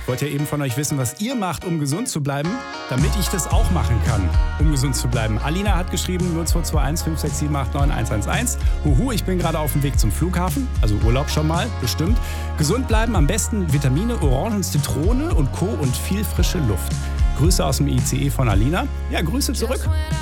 Ich wollte ja eben von euch wissen, was ihr macht, um gesund zu bleiben, damit ich das auch machen kann, um gesund zu bleiben. Alina hat geschrieben 0221 567 89 111. Huhu, ich bin gerade auf dem Weg zum Flughafen, also Urlaub schon mal, bestimmt. Gesund bleiben, am besten Vitamine, Orangen, Zitrone und Co. und viel frische Luft. Grüße aus dem ICE von Alina. Ja, Grüße zurück.